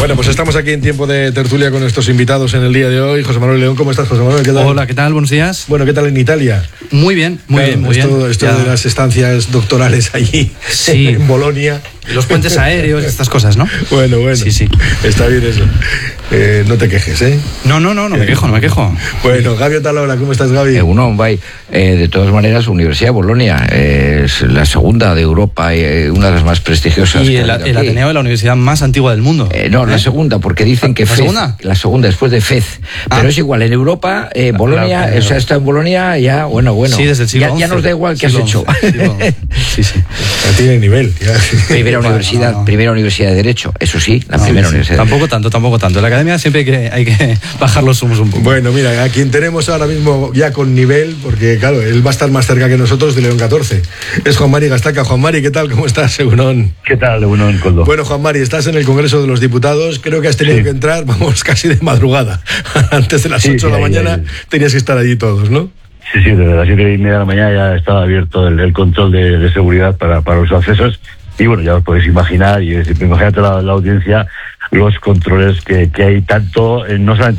Bueno, pues estamos aquí en tiempo de tertulia con nuestros invitados en el día de hoy. José Manuel León, ¿cómo estás, José Manuel? ¿Qué tal? Hola, ¿qué tal? Buenos días. Bueno, ¿qué tal en Italia? Muy bien, muy bien. Esto de las estancias doctorales allí, sí, en Bolonia. Los puentes aéreos, estas cosas, ¿no? Bueno. Sí. Está bien eso. No te quejes, ¿eh? No me quejo. Bueno, Gabi Otalora, ¿cómo estás, Gabi? De todas maneras, Universidad de Bolonia es la segunda de Europa y una de las más prestigiosas. Y el Ateneo de la universidad más antigua del mundo. La segunda, porque dicen que ¿La segunda? La segunda, después de Fez. Pero es igual, en Europa, Bolonia, o sea, está en Bolonia ya, bueno. Sí, desde el siglo ya nos da igual qué has hecho. Sí. Ya tiene nivel. Ya. Primera universidad de Derecho, eso sí, primera universidad. Tampoco tanto. En la academia siempre hay que bajar los humos un poco. Bueno, mira, a quien tenemos ahora mismo ya con nivel, porque claro, él va a estar más cerca que nosotros de León 14. Es Juan Mari Gastaca. Juan Mari, ¿qué tal? ¿Cómo estás, Egunon? ¿Qué tal, Egunon, Coldo? Bueno, Juan Mari, estás en el Congreso de los Diputados. Creo que has tenido que entrar, casi de madrugada. Antes de las 8 de la mañana tenías que estar allí todos, ¿no? Sí, desde las 7:30 de la mañana ya estaba abierto el control de seguridad para los accesos. Y bueno, ya os podéis imaginar, imagínate la audiencia, los controles que hay tanto, no solamente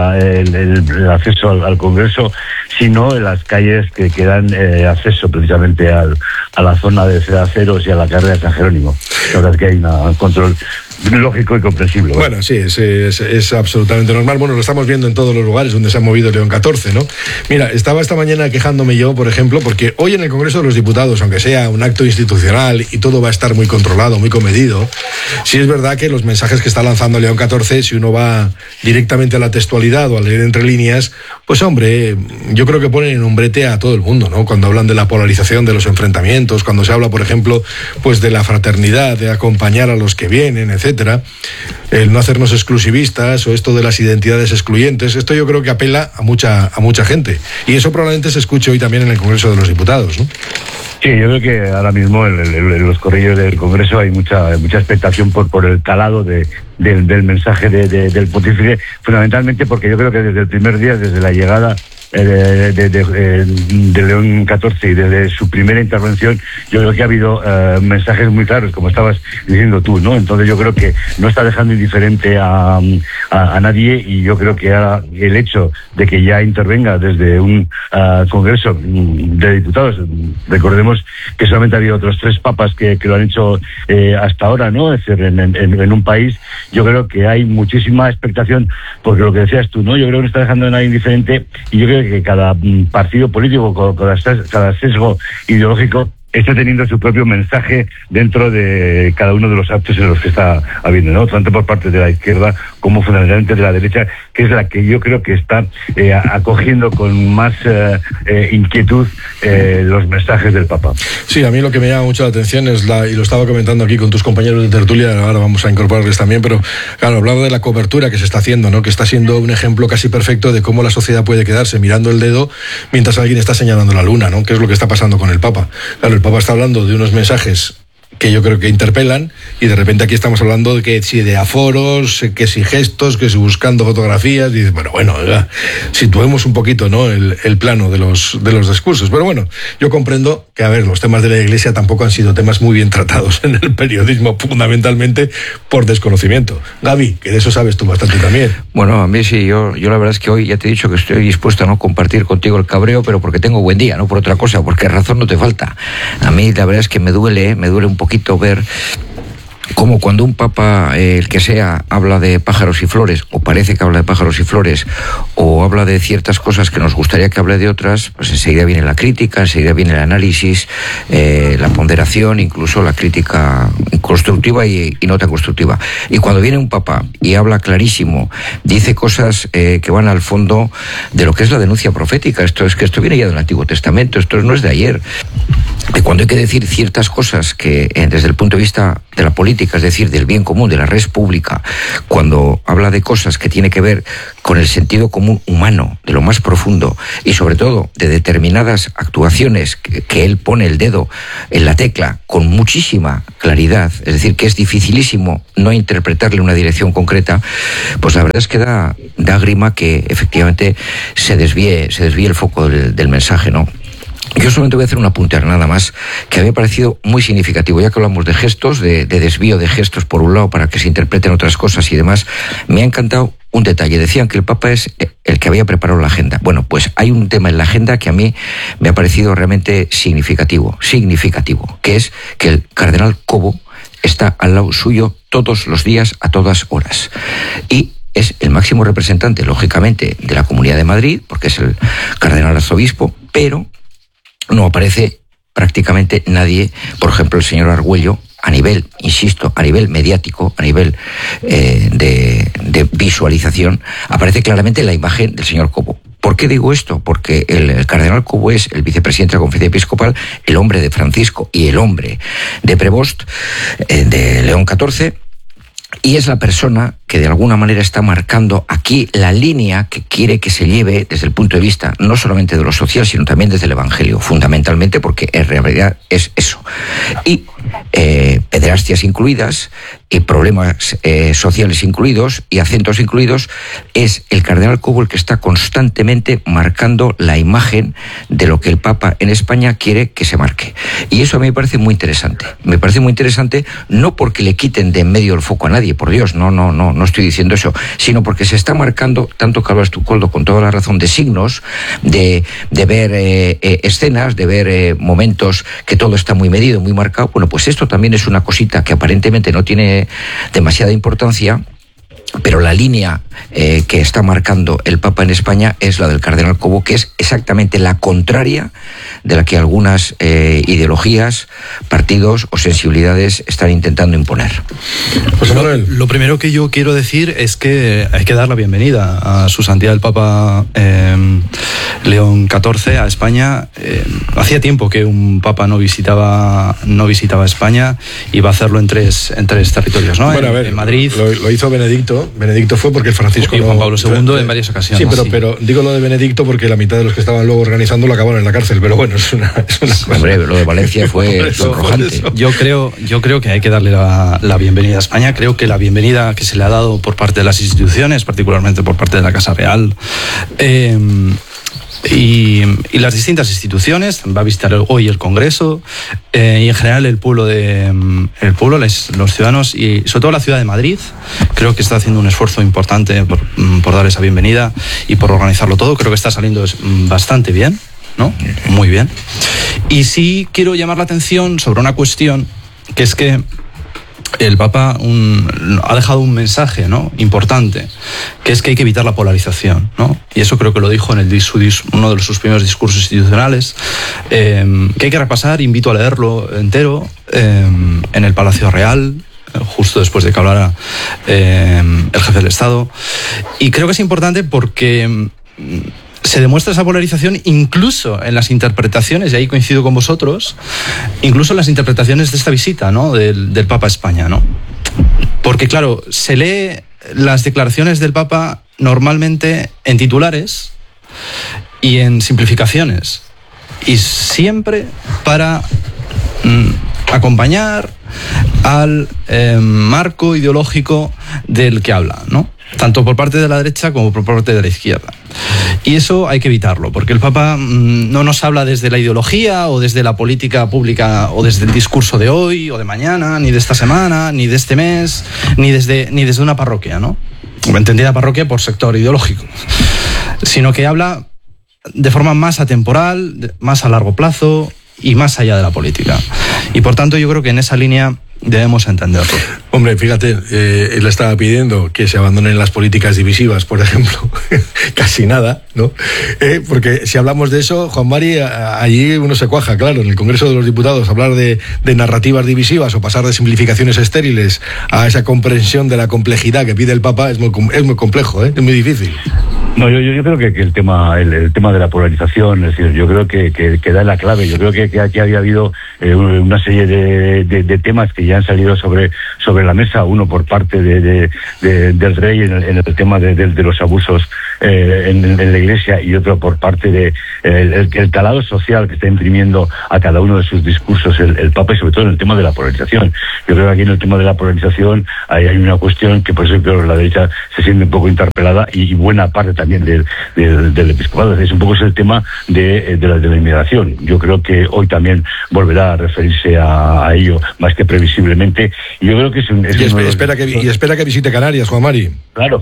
el acceso al Congreso, sino en las calles que dan acceso precisamente a la zona de Cedaceros y a la carrera de San Jerónimo. La verdad es que hay un control lógico y comprensible. Bueno, sí, es absolutamente normal. Bueno, lo estamos viendo en todos los lugares donde se ha movido León 14, ¿no? Mira, estaba esta mañana quejándome yo, por ejemplo, porque hoy en el Congreso de los Diputados, aunque sea un acto institucional y todo va a estar muy controlado, muy comedido, sí es verdad que los mensajes que está lanzando León 14, si uno va directamente a la textualidad o a leer entre líneas, pues hombre, yo creo que ponen en un brete a todo el mundo, ¿no? Cuando hablan de la polarización, de los enfrentamientos, cuando se habla, por ejemplo, pues de la fraternidad, de acompañar a los que vienen, etcétera, el no hacernos exclusivistas o esto de las identidades excluyentes, esto yo creo que apela a mucha gente, y eso probablemente se escuche hoy también en el Congreso de los Diputados, ¿no? Sí, yo creo que ahora mismo en los corrillos del Congreso hay mucha expectación por el calado del mensaje del pontífice, fundamentalmente porque yo creo que desde el primer día, desde la llegada de León 14 y desde su primera intervención, yo creo que ha habido mensajes muy claros, como estabas diciendo tú, ¿no? Entonces yo creo que no está dejando indiferente a nadie, y yo creo que ahora el hecho de que ya intervenga desde un Congreso de Diputados, recordemos que solamente ha habido otros 3 papas que lo han hecho hasta ahora, ¿no? Es decir, en un país, yo creo que hay muchísima expectación, porque lo que decías tú, ¿no? Yo creo que no está dejando a nadie indiferente, y yo creo que cada partido político, cada sesgo ideológico, está teniendo su propio mensaje dentro de cada uno de los actos en los que está habiendo, ¿no? Tanto por parte de la izquierda como fundamentalmente de la derecha, que es la que yo creo que está acogiendo con más inquietud los mensajes del Papa. Sí, a mí lo que me llama mucho la atención es y lo estaba comentando aquí con tus compañeros de tertulia, ahora vamos a incorporarles también, pero claro, hablar de la cobertura que se está haciendo, ¿no? Que está siendo un ejemplo casi perfecto de cómo la sociedad puede quedarse mirando el dedo mientras alguien está señalando la luna, ¿no? Que es lo que está pasando con el Papa. Claro, el Papa está hablando de unos mensajes que yo creo que interpelan, y de repente aquí estamos hablando de que si de aforos, que si gestos, que si buscando fotografías, y bueno, situemos un poquito, ¿no? el plano de los discursos. Pero bueno, yo comprendo que, a ver, los temas de la Iglesia tampoco han sido temas muy bien tratados en el periodismo, fundamentalmente por desconocimiento. Gaby, que de eso sabes tú bastante también. Bueno, a mí sí, yo la verdad es que hoy ya te he dicho que estoy dispuesto a no compartir contigo el cabreo, pero porque tengo buen día, no por otra cosa, porque razón no te falta. A mí la verdad es que me duele un poquito ver como cuando un papa, el que sea, habla de pájaros y flores, o parece que habla de pájaros y flores, o habla de ciertas cosas que nos gustaría que hable de otras, pues enseguida viene la crítica, enseguida viene el análisis, la ponderación, incluso la crítica constructiva y no tan constructiva. Y cuando viene un papa y habla clarísimo, dice cosas que van al fondo de lo que es la denuncia profética. Esto viene ya del Antiguo Testamento, esto no es de ayer. De cuando hay que decir ciertas cosas que desde el punto de vista de la política, es decir, del bien común, de la res pública, cuando habla de cosas que tiene que ver con el sentido común humano, de lo más profundo, y sobre todo de determinadas actuaciones que él pone el dedo en la tecla con muchísima claridad, es decir, que es dificilísimo no interpretarle una dirección concreta, pues la verdad es que da grima que efectivamente se desvíe el foco del mensaje, ¿no? Yo solamente voy a hacer un apunte nada más, que a mí me ha parecido muy significativo, ya que hablamos de gestos, de desvío de gestos por un lado para que se interpreten otras cosas y demás. Me ha encantado un detalle. Decían que el Papa es el que había preparado la agenda. Bueno, pues hay un tema en la agenda que a mí me ha parecido realmente significativo, que es que el cardenal Cobo está al lado suyo todos los días, a todas horas. Y es el máximo representante, lógicamente, de la Comunidad de Madrid, porque es el cardenal arzobispo, pero no aparece prácticamente nadie, por ejemplo el señor Argüello, a nivel, insisto, a nivel mediático, a nivel de visualización, aparece claramente la imagen del señor Cobo. ¿Por qué digo esto? Porque el cardenal Cobo es el vicepresidente de la Conferencia Episcopal, el hombre de Francisco y el hombre de Prevost, de León XIV, y es la persona que de alguna manera está marcando aquí la línea que quiere que se lleve desde el punto de vista no solamente de lo social, sino también desde el Evangelio, fundamentalmente porque en realidad es eso. Y pederastías incluidas, y problemas sociales incluidos, y acentos incluidos, es el cardenal Cobo el que está constantemente marcando la imagen de lo que el Papa en España quiere que se marque. Y eso a mí me parece muy interesante. Me parece muy interesante no porque le quiten de en medio el foco a nadie, por Dios, no estoy diciendo eso, sino porque se está marcando, tanto que hablas tú, Koldo, con toda la razón, de signos, de ver escenas, de ver momentos que todo está muy medido, muy marcado. Bueno, pues esto también es una cosita que aparentemente no tiene demasiada importancia, pero la línea que está marcando el Papa en España es la del cardenal Cobo, que es exactamente la contraria de la que algunas ideologías, partidos o sensibilidades están intentando imponer. José Manuel. Lo primero que yo quiero decir es que hay que dar la bienvenida a su santidad el Papa León XIV a España. Hacía tiempo que un Papa no visitaba España, y va a hacerlo en tres territorios, ¿no? Bueno, a ver, en Madrid. Lo hizo Benedicto. Benedicto fue porque el Francisco y Juan Pablo II en varias ocasiones. Sí, pero digo lo de Benedicto porque la mitad de los que estaban luego organizando lo acabaron en la cárcel, pero bueno, es una cosa. Hombre, lo de Valencia fue sonrojante. Yo creo que hay que darle la bienvenida a España. Creo que la bienvenida que se le ha dado por parte de las instituciones, particularmente por parte de la Casa Real, y las distintas instituciones, va a visitar hoy el Congreso, y en general el pueblo, los ciudadanos, y sobre todo la ciudad de Madrid. Creo que está haciendo un esfuerzo importante por dar esa bienvenida y por organizarlo todo. Creo que está saliendo bastante bien, ¿no? Muy bien. Y sí quiero llamar la atención sobre una cuestión, que es que el Papa ha dejado un mensaje, ¿no?, importante, que es que hay que evitar la polarización, ¿no? Y eso creo que lo dijo en uno de sus primeros discursos institucionales, que hay que repasar. Invito a leerlo entero en el Palacio Real, justo después de que hablara el jefe del Estado. Y creo que es importante porque se demuestra esa polarización incluso en las interpretaciones, y ahí coincido con vosotros, incluso en las interpretaciones de esta visita, ¿no?, del Papa a España, ¿no? Porque claro, se lee las declaraciones del Papa normalmente en titulares y en simplificaciones, y siempre para acompañar al marco ideológico del que habla, ¿no?, tanto por parte de la derecha como por parte de la izquierda. Y eso hay que evitarlo, porque el Papa no nos habla desde la ideología o desde la política pública o desde el discurso de hoy o de mañana, ni de esta semana, ni de este mes, ni desde una parroquia, ¿no? Entendida parroquia por sector ideológico, sino que habla de forma más atemporal, más a largo plazo y más allá de la política. Y por tanto yo creo que en esa línea debemos entenderlo. Hombre, fíjate, él estaba pidiendo que se abandonen las políticas divisivas, por ejemplo. Casi nada, ¿no? Porque si hablamos de eso, Juan Mari, allí uno se cuaja, claro, en el Congreso de los Diputados, hablar de narrativas divisivas o pasar de simplificaciones estériles a esa comprensión de la complejidad que pide el Papa es muy complejo, es muy difícil. No, yo creo que el tema de la polarización, es decir, yo creo que da la clave. Yo creo que aquí había habido una serie de temas que ya han salido sobre la mesa, uno por parte del rey en el tema de los abusos en la Iglesia, y otro por parte de el calado social que está imprimiendo a cada uno de sus discursos el Papa, y sobre todo en el tema de la polarización. Yo creo que aquí en el tema de la polarización hay una cuestión que por eso creo que la derecha se siente un poco interpelada, y buena parte también también del episcopado. Es un poco el tema de la inmigración. Yo creo que hoy también volverá a referirse a ello más que previsiblemente. Y yo creo que espera que visite Canarias, Juan Mari. Claro.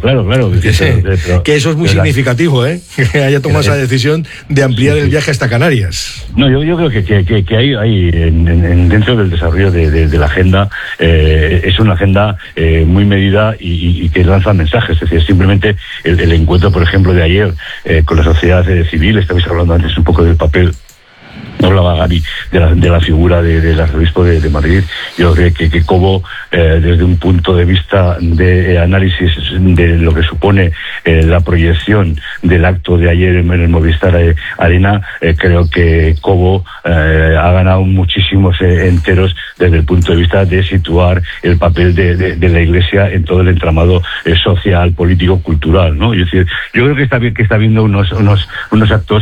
Que eso es muy significativo, que haya tomado esa decisión de ampliar el viaje hasta Canarias. No, yo creo que hay dentro del desarrollo de la agenda, es una agenda muy medida y que lanza mensajes. Es decir, simplemente el encuentro, por ejemplo, de ayer con la sociedad civil, estabais hablando antes un poco del papel. Hablaba Gaby de la figura del arzobispo de Madrid. Yo creo que Cobo, desde un punto de vista de análisis de lo que supone la proyección del acto de ayer en el Movistar Arena, creo que Cobo ha ganado muchísimos enteros desde el punto de vista de situar el papel de la Iglesia en todo el entramado social, político, cultural, ¿no? Es decir, yo creo que está viendo unos actos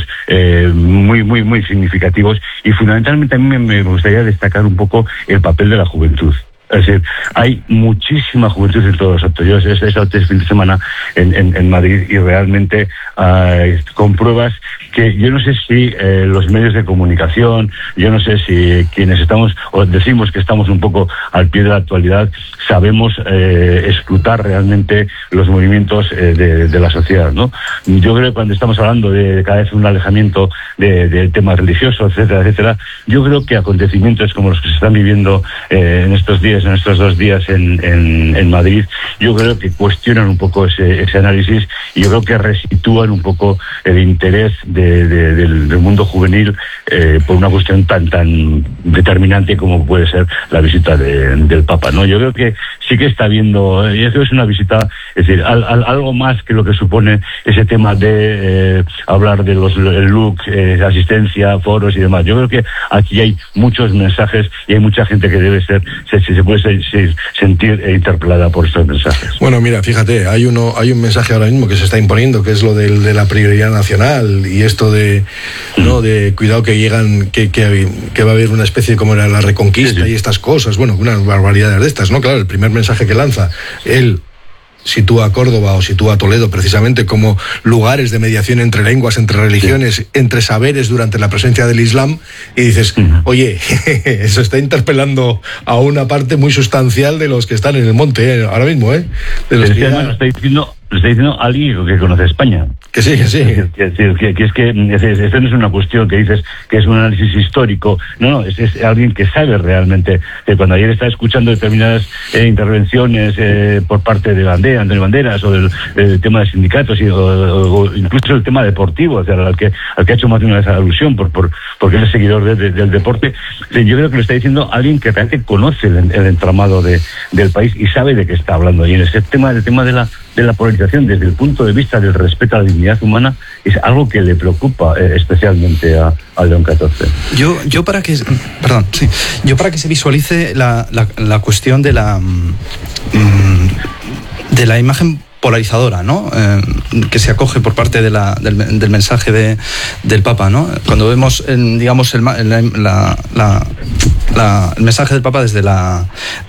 muy significativos. Y fundamentalmente a mí me gustaría destacar un poco el papel de la juventud. Es decir, hay muchísima juventud en todos los actos. Yo he estado este fin de semana en Madrid y realmente compruebas que yo no sé si los medios de comunicación, yo no sé si quienes estamos o decimos que estamos un poco al pie de la actualidad, sabemos escrutar realmente los movimientos de la sociedad, ¿no? Yo creo que cuando estamos hablando de cada vez un alejamiento de temas religiosos, etcétera, yo creo que acontecimientos como los que se están viviendo en estos 2 días en Madrid, yo creo que cuestionan un poco ese análisis y yo creo que resitúan un poco el interés del mundo juvenil por una cuestión tan determinante como puede ser la visita del Papa, ¿no? Yo creo que sí que está viendo, y eso es una visita, es decir, algo más que lo que supone ese tema de hablar de el look, asistencia, foros y demás. Yo creo que aquí hay muchos mensajes y hay mucha gente que debe se puede sentir interpelada por estos mensajes. Bueno, mira, fíjate, hay un mensaje ahora mismo que se está imponiendo, que es lo de la prioridad nacional y esto de cuidado que llegan, que va a haber una especie como la reconquista y estas cosas, bueno, unas barbaridades de estas, ¿no? Claro, el primer mensaje que lanza, él sitúa a Córdoba o sitúa a Toledo precisamente como lugares de mediación entre lenguas, entre religiones, entre saberes durante la presencia del Islam, y dices, oye, eso está interpelando a una parte muy sustancial de los que están en el monte ahora mismo, de los que lo está diciendo alguien que conoce España. Que sí. Que esto no es una cuestión que dices que es un análisis histórico. No, es alguien que sabe realmente. Cuando ayer estaba escuchando determinadas intervenciones por parte de Antonio Banderas, o del tema de sindicatos, o incluso el tema deportivo, o sea, al que ha hecho más de una vez alusión, porque es seguidor del deporte, yo creo que lo está diciendo alguien que realmente conoce el entramado del país y sabe de qué está hablando. Y en ese tema, el tema de la polarización desde el punto de vista del respeto a la dignidad humana es algo que le preocupa especialmente a León XIV. Yo para que se visualice la cuestión de la imagen polarizadora, ¿no? Que se acoge por parte del mensaje del Papa, ¿no? Cuando vemos, digamos, el mensaje del Papa desde la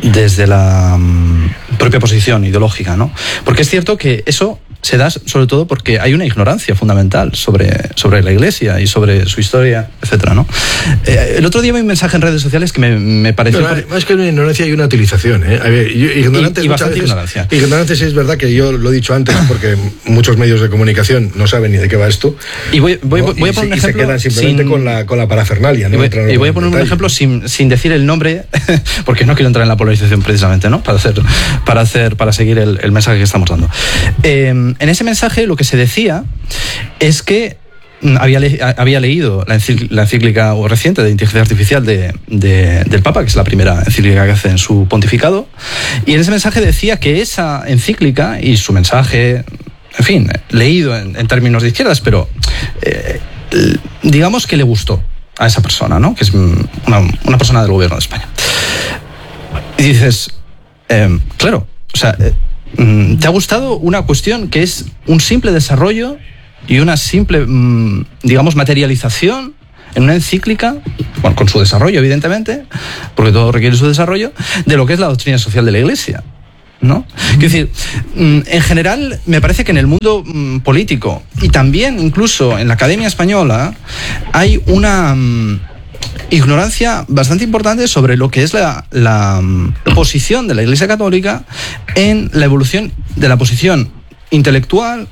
propia posición ideológica, ¿no? Porque es cierto que eso se da sobre todo porque hay una ignorancia fundamental sobre la Iglesia y sobre su historia, etcétera, ¿no? El otro día vi un mensaje en redes sociales que me pareció... Pero más que una ignorancia hay una utilización, A ver, ignorantes, y bastante ignorancia. Ignorantes es verdad que yo lo he dicho antes porque muchos medios de comunicación no saben ni de qué va esto. Y voy a poner un ejemplo... Y se quedan simplemente con la parafernalia, ¿no? Y voy a poner un ejemplo sin decir el nombre, porque no quiero entrar en la polarización precisamente, ¿no? Para seguir el mensaje que estamos dando. En ese mensaje lo que se decía es que había leído la encíclica reciente de inteligencia artificial del Papa, que es la primera encíclica que hace en su pontificado, y en ese mensaje decía que esa encíclica y su mensaje, en fin, leído en términos de izquierdas, pero digamos que le gustó a esa persona, ¿no? Que es una persona del gobierno de España. Y dices, claro, o sea, ¿te ha gustado una cuestión que es un simple desarrollo y una simple, digamos, materialización en una encíclica, bueno, con su desarrollo, evidentemente, porque todo requiere su desarrollo, de lo que es la doctrina social de la Iglesia? ¿no? Quiero decir, en general me parece que en el mundo político y también incluso en la Academia Española hay una ignorancia bastante importante sobre lo que es la posición de la Iglesia Católica en la evolución de la posición intelectual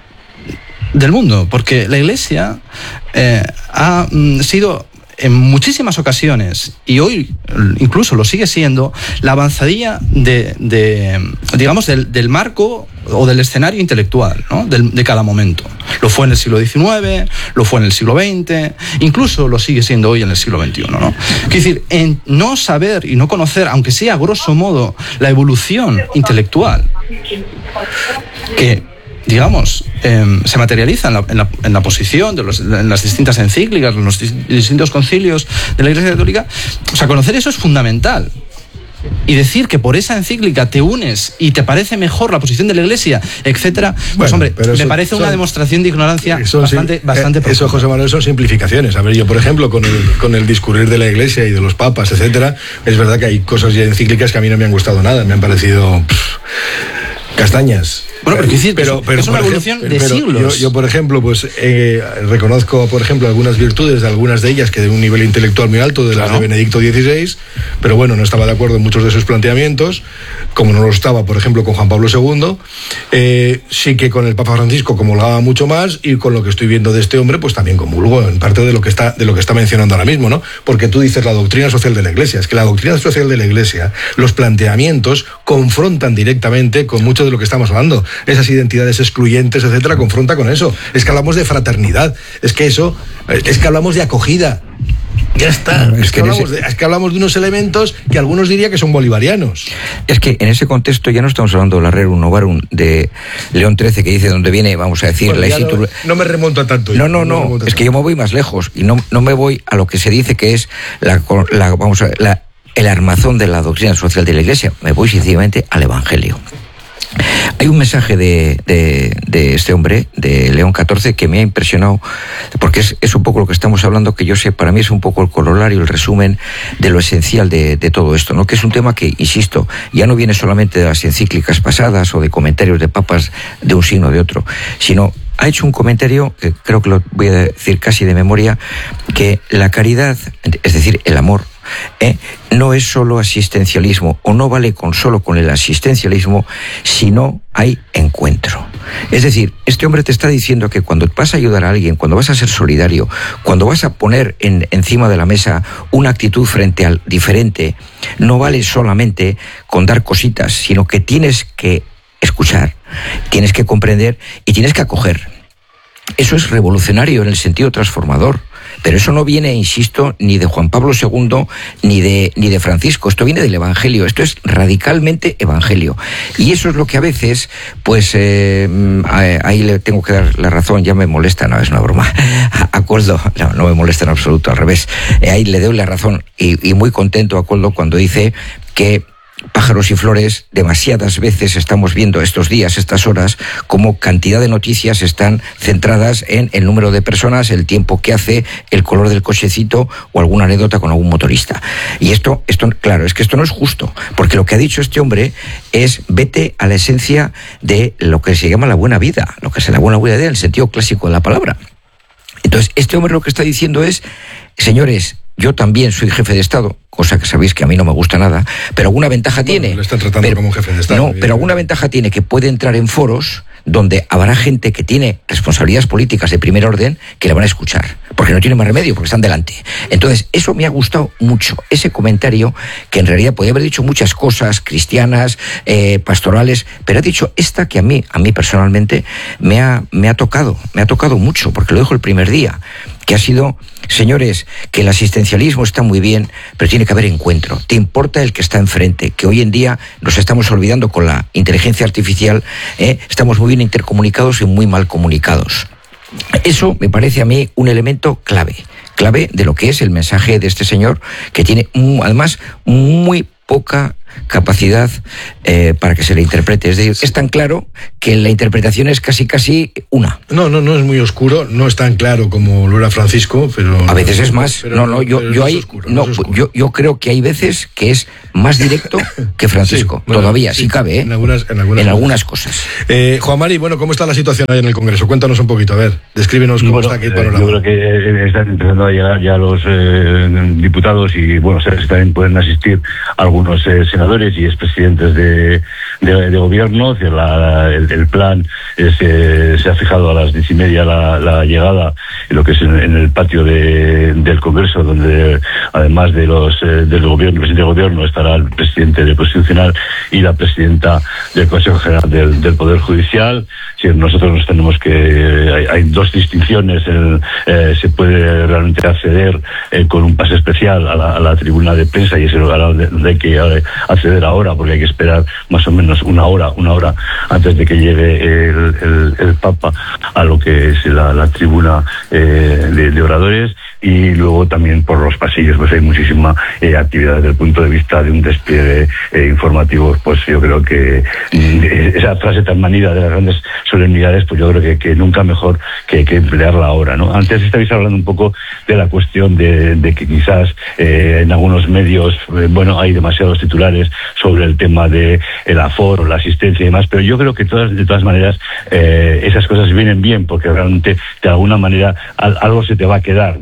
del mundo, porque la Iglesia ha sido en muchísimas ocasiones, y hoy incluso lo sigue siendo, la avanzadilla digamos, del marco o del escenario intelectual, ¿no? de cada momento. Lo fue en el siglo XIX, lo fue en el siglo XX, incluso lo sigue siendo hoy en el siglo XXI, ¿no? Quiero decir, en no saber y no conocer, aunque sea a grosso modo, la evolución intelectual que, digamos, se materializa en la posición en las distintas encíclicas, en los distintos concilios de la Iglesia Católica. O sea, conocer eso es fundamental. Y decir que por esa encíclica te unes y te parece mejor la posición de la Iglesia, etcétera, pues hombre, me parece una demostración de ignorancia bastante profunda. Eso, José Manuel, son simplificaciones. A ver, yo, por ejemplo, con el discurrir de la Iglesia y de los papas, etcétera, es verdad que hay cosas y encíclicas que a mí no me han gustado nada, me han parecido castañas. Bueno, pero es una evolución de siglos. Yo, por ejemplo, pues reconozco, por ejemplo, algunas virtudes de algunas de ellas que de un nivel intelectual muy alto, de las de Benedicto XVI, pero bueno, no estaba de acuerdo en muchos de sus planteamientos, como no lo estaba, por ejemplo, con Juan Pablo II. Sí que con el Papa Francisco comulgaba mucho más, y con lo que estoy viendo de este hombre, pues también comulgo en parte de lo que está mencionando ahora mismo, ¿no? Porque tú dices la doctrina social de la Iglesia. Es que la doctrina social de la Iglesia, los planteamientos confrontan directamente con mucho de lo que estamos hablando. Esas identidades excluyentes, etcétera, confronta con eso. Es que hablamos de fraternidad, es que hablamos de acogida. Ya está. Es que hablamos de unos elementos que algunos diría que son bolivarianos. Es que en ese contexto ya no estamos hablando del Rerum Novarum de León XIII, que dice donde viene, vamos a decir, bueno, no me remonto a tanto. No, es que yo me voy más lejos y no me voy a lo que se dice que es el armazón de la doctrina social de la Iglesia. Me voy sencillamente al Evangelio. Hay un mensaje de este hombre, de León XIV, que me ha impresionado, porque es un poco lo que estamos hablando, que yo sé, para mí es un poco el corolario, el resumen de lo esencial de todo esto, ¿no? Que es un tema que, insisto, ya no viene solamente de las encíclicas pasadas o de comentarios de papas de un signo o de otro, sino ha hecho un comentario, que creo que lo voy a decir casi de memoria, que la caridad, es decir, el amor, no es solo asistencialismo, o no vale solo con el asistencialismo, si no hay encuentro. Es decir, este hombre te está diciendo que cuando vas a ayudar a alguien, cuando vas a ser solidario, cuando vas a poner encima de la mesa una actitud frente al diferente, no vale solamente con dar cositas, sino que tienes que escuchar, tienes que comprender y tienes que acoger. Eso es revolucionario en el sentido transformador. Pero eso no viene, insisto, ni de Juan Pablo II ni de Francisco. Esto viene del Evangelio. Esto es radicalmente Evangelio. Y eso es lo que a veces, pues, ahí le tengo que dar la razón. Ya me molesta, no, es una broma. Acuerdo, no me molesta en absoluto, al revés. Ahí le doy la razón y muy contento, acuerdo, cuando dice que pájaros y flores, demasiadas veces estamos viendo estos días, estas horas, como cantidad de noticias están centradas en el número de personas, el tiempo que hace, el color del cochecito o alguna anécdota con algún motorista. Y esto, claro, es que esto no es justo, porque lo que ha dicho este hombre es vete a la esencia de lo que se llama la buena vida, lo que es la buena vida en el sentido clásico de la palabra. Entonces, este hombre lo que está diciendo es, señores, yo también soy jefe de Estado, cosa que sabéis que a mí no me gusta nada, pero alguna ventaja tiene. Lo están tratando como un jefe de Estado. No, pero alguna ventaja tiene, que puede entrar en foros donde habrá gente que tiene responsabilidades políticas de primer orden que le van a escuchar, porque no tiene más remedio, porque están delante. Entonces, eso me ha gustado mucho, ese comentario, que en realidad podía haber dicho muchas cosas cristianas, pastorales, pero ha dicho esta que a mí personalmente me ha tocado mucho, porque lo dijo el primer día, que ha sido, señores, que el asistencialismo está muy bien, pero tiene que haber encuentro. Te importa el que está enfrente, que hoy en día nos estamos olvidando con la inteligencia artificial, estamos muy bien intercomunicados y muy mal comunicados. Eso me parece a mí un elemento clave de lo que es el mensaje de este señor, que tiene además muy poca capacidad para que se le interprete. Es decir, es tan claro que la interpretación es casi una. No es muy oscuro, no es tan claro como lo era Francisco, pero... A veces es más. Yo creo que hay veces que es más directo que Francisco. Sí, bueno, todavía, sí cabe, ¿eh? En algunas cosas. Juan Mari, bueno, ¿cómo está la situación ahí en el Congreso? Cuéntanos un poquito, a ver, descríbenos cómo está aquí el panorama. Yo creo que están empezando a llegar ya los diputados y, bueno, también pueden asistir algunos senadores y expresidentes de gobierno. El plan se ha fijado a las 10:30 la llegada en lo que es en el patio del Congreso, donde además del presidente de gobierno estará el presidente del Constitucional y la presidenta del Consejo General del Poder Judicial. Si nosotros nos tenemos que... Hay dos distinciones. Se puede realmente acceder con un pase especial a la tribuna de prensa, y es el lugar donde hay que acceder ahora, porque hay que esperar más o menos una hora antes de que llegue el Papa a lo que es la tribuna de oradores. Y luego también por los pasillos pues hay muchísima actividad desde el punto de vista de un despliegue informativo. Pues yo creo que esa frase tan manida de las grandes solemnidades, pues yo creo que nunca mejor que emplearla ahora, ¿no? Antes estabais hablando un poco de la cuestión de que quizás en algunos medios hay demasiados titulares sobre el tema de el aforo, la asistencia y demás, pero yo creo que de todas maneras esas cosas vienen bien, porque realmente de alguna manera algo se te va a quedar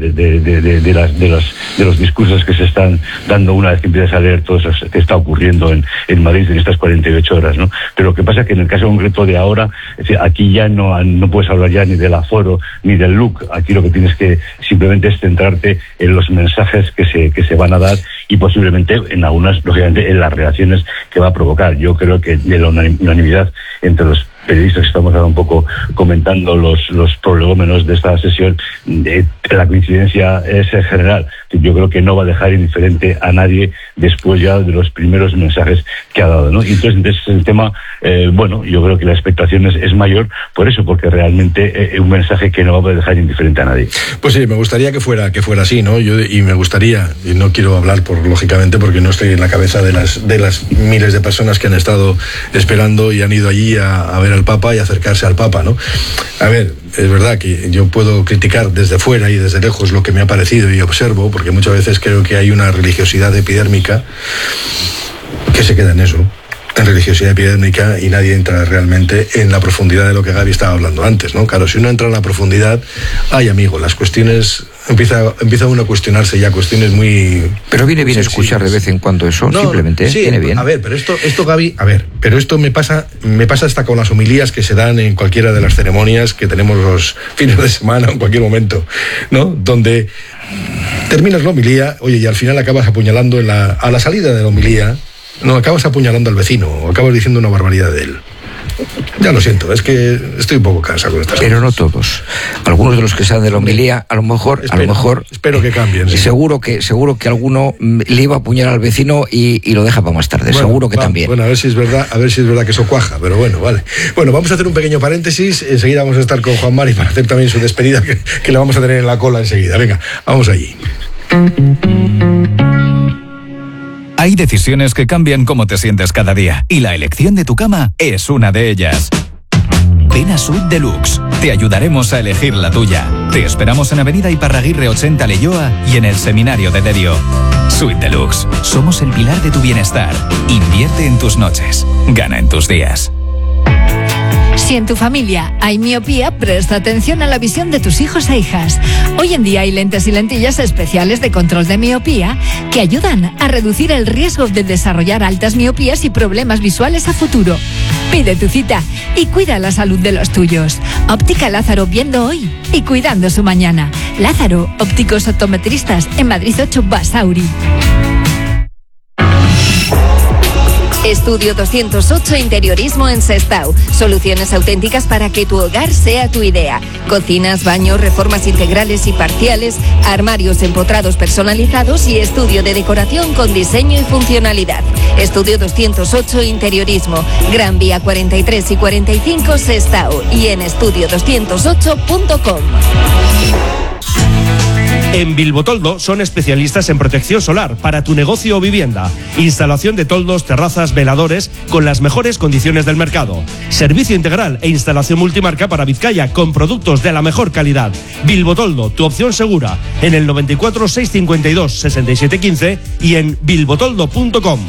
de los discursos que se están dando una vez que empiezas a leer todo eso que está ocurriendo en Madrid en estas 48 horas, ¿no? Pero lo que pasa es que en el caso concreto de ahora, es decir, aquí ya no puedes hablar ya ni del aforo ni del look. Aquí lo que tienes que simplemente es centrarte en los mensajes que se van a dar, y posiblemente en algunas, lógicamente, en las reacciones que va a provocar. Yo creo que de la unanimidad entre los periodistas que estamos ahora un poco comentando los prolegómenos de esta sesión, la coincidencia es general. Yo creo que no va a dejar indiferente a nadie después ya de los primeros mensajes que ha dado, ¿no? Y entonces el tema, yo creo que la expectación es mayor por eso, porque realmente es un mensaje que no va a dejar indiferente a nadie. Pues sí, me gustaría que fuera así, ¿no? Y me gustaría, y no quiero hablar lógicamente porque no estoy en la cabeza de las miles de personas que han estado esperando y han ido allí a ver al Papa y acercarse al Papa, ¿no? A ver, es verdad que yo puedo criticar desde fuera y desde lejos lo que me ha parecido y observo, porque muchas veces creo que hay una religiosidad epidérmica que se queda en eso, en religiosidad epidémica, y nadie entra realmente en la profundidad de lo que Gaby estaba hablando antes, ¿no? Claro, si uno entra en la profundidad, las cuestiones... Empieza uno a cuestionarse ya cuestiones muy... Pero viene bien escuchar de vez en cuando eso, simplemente, sí, viene bien. A ver, pero esto Gaby, pero esto me pasa hasta con las homilías que se dan en cualquiera de las ceremonias que tenemos los fines de semana, en cualquier momento, ¿no? Donde terminas la homilía, y al final acabas apuñalando a la salida de la homilía, acabas apuñalando al vecino, o acabas diciendo una barbaridad de él. Ya lo siento, es que estoy un poco cansado con estas cosas. Pero no todos. Algunos de los que salen de la homilía, a lo mejor espero que cambien. Sí. Seguro que alguno le iba a apuñalar al vecino y lo deja para más tarde. Seguro que también. Bueno, a ver si es verdad que eso cuaja, pero bueno, vale. Bueno, vamos a hacer un pequeño paréntesis. Enseguida vamos a estar con Juan Mari para hacer también su despedida, que la vamos a tener en la cola enseguida. Venga, vamos allí. Hay decisiones que cambian cómo te sientes cada día, y la elección de tu cama es una de ellas. Ven a Suite Deluxe. Te ayudaremos a elegir la tuya. Te esperamos en Avenida Iparraguirre 80 Leioa y en el Seminario de Derio. Suite Deluxe. Somos el pilar de tu bienestar. Invierte en tus noches. Gana en tus días. Si en tu familia hay miopía, presta atención a la visión de tus hijos e hijas. Hoy en día hay lentes y lentillas especiales de control de miopía que ayudan a reducir el riesgo de desarrollar altas miopías y problemas visuales a futuro. Pide tu cita y cuida la salud de los tuyos. Óptica Lázaro, viendo hoy y cuidando su mañana. Lázaro, ópticos optometristas, en Madrid 8, Basauri. Estudio 208 Interiorismo en Sestao. Soluciones auténticas para que tu hogar sea tu idea. Cocinas, baños, reformas integrales y parciales, armarios empotrados personalizados y estudio de decoración con diseño y funcionalidad. Estudio 208 Interiorismo. Gran Vía 43 y 45 Sestao y en estudio208.com. En Bilbotoldo son especialistas en protección solar para tu negocio o vivienda. Instalación de toldos, terrazas, veladores con las mejores condiciones del mercado. Servicio integral e instalación multimarca para Vizcaya con productos de la mejor calidad. Bilbotoldo, tu opción segura. En el 94 652 6715 y en bilbotoldo.com.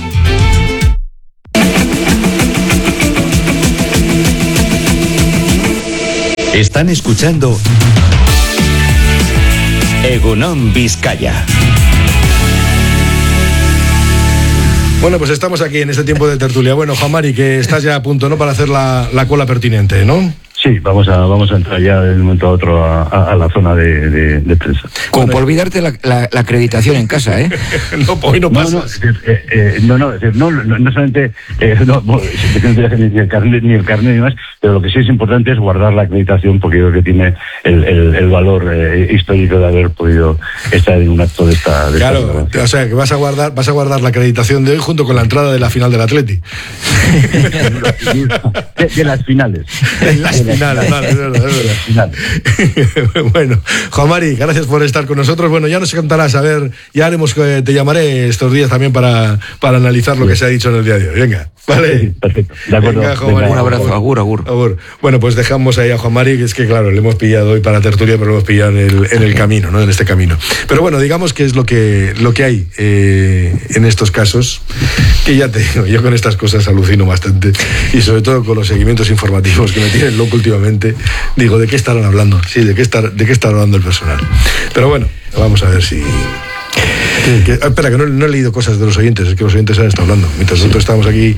Están escuchando Egunon Vizcaya. Bueno, pues estamos aquí en este tiempo de tertulia. Bueno, Juan Mari, que estás ya a punto, ¿no?, para hacer la cola pertinente, ¿no? Sí, vamos a entrar ya de un momento a otro a la zona de prensa. Como por olvidarte la acreditación en casa, ¿eh? No, hoy no pasa. No solamente ni el carnet ni demás, pero lo que sí es importante es guardar la acreditación, porque yo creo que tiene el valor histórico de haber podido estar en un acto de esta. Claro, o sea que vas a guardar la acreditación de hoy junto con la entrada de la final del Atleti. de las finales. Vale, es verdad. Bueno, Juan Mari, gracias por estar con nosotros. Bueno, ya nos contarás, a ver, ya haremos que te llamaré estos días también para analizar lo que se ha dicho en el día de hoy. Venga, vale. Sí, perfecto. De acuerdo. Venga, Juan Mari, un abrazo, agur. Bueno, pues dejamos ahí a Juan Mari, que es que claro, le hemos pillado hoy para tertulia, pero lo hemos pillado en el camino, ¿no? En este camino. Pero bueno, digamos que es lo que hay en estos casos, que ya te digo, yo con estas cosas alucino bastante, y sobre todo con los seguimientos informativos que me tienen loco últimamente. Digo, ¿de qué estarán hablando? Sí, ¿de qué estará hablando el personal? Pero bueno, vamos a ver si... espera, que no he leído cosas de los oyentes, es que los oyentes han estado hablando. Mientras nosotros estábamos aquí,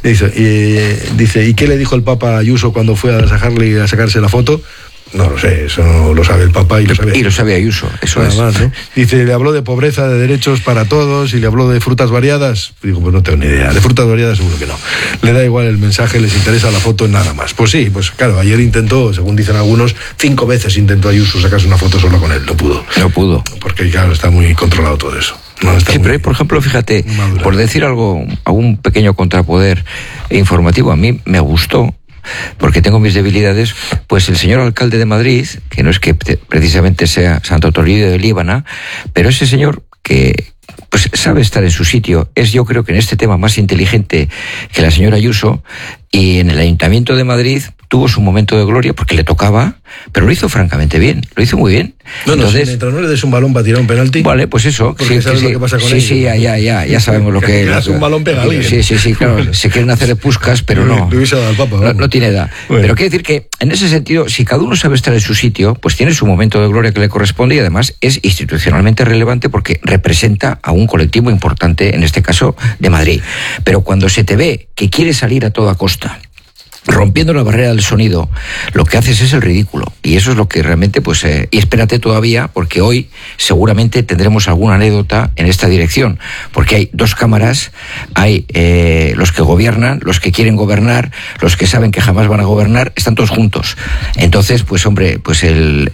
dice, ¿y qué le dijo el Papa a Ayuso cuando fue a sacarse la foto? No lo sé, eso no lo sabe el Papa y lo sabe Ayuso, eso nada es. Más, ¿no? Dice, le habló de pobreza, de derechos para todos, y le habló de frutas variadas. Digo, pues no tengo ni idea. De frutas variadas seguro que no. Le da igual el mensaje, les interesa la foto, nada más. Pues sí, pues claro, ayer intentó, según dicen algunos, 5 veces intentó Ayuso sacarse una foto solo con él. No pudo. Porque claro, está muy controlado todo eso. Sí, pero por ejemplo, fíjate, por decir algún pequeño contrapoder informativo, a mí me gustó, porque tengo mis debilidades, pues el señor alcalde de Madrid, que no es que precisamente sea Santo Toribio de Líbana, pero ese señor que pues sabe estar en su sitio, es yo creo que en este tema más inteligente que la señora Ayuso, y en el Ayuntamiento de Madrid tuvo su momento de gloria porque le tocaba, pero lo hizo francamente bien, lo hizo muy bien. No, entonces, mientras no le des un balón para tirar un penalti. Vale, pues eso. Porque sabes lo que pasa con ellos. Sí, ya sabemos lo que es. Un balón pega a alguien. Sí, claro. Se quieren hacer puscas, pero no. No tiene edad. Bueno. Pero quiero decir que, en ese sentido, si cada uno sabe estar en su sitio, pues tiene su momento de gloria que le corresponde, y además es institucionalmente relevante porque representa a un colectivo importante, en este caso, de Madrid. Pero cuando se te ve que quieres salir a toda costa, rompiendo la barrera del sonido, lo que haces es el ridículo. Y eso es lo que realmente, pues, y espérate todavía, porque hoy seguramente tendremos alguna anécdota en esta dirección, porque hay 2 cámaras, hay los que gobiernan, los que quieren gobernar, los que saben que jamás van a gobernar, están todos juntos. Entonces, pues hombre, pues el